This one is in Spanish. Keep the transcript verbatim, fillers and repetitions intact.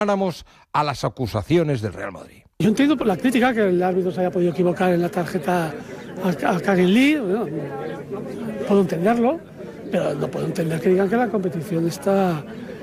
a las acusaciones del Real Madrid. Yo entiendo por la crítica que el árbitro se haya podido equivocar en la tarjeta a Kangin Lee, bueno, puedo entenderlo, pero no puedo entender que digan que la competición está